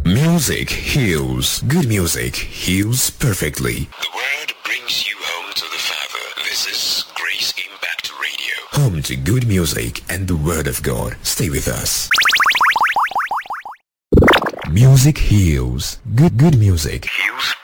Music heals. Good music heals perfectly. The word brings you home to the Father. This is Grace Impact Radio. Home to good music and the Word of God. Stay with us. Music heals. Good music Heals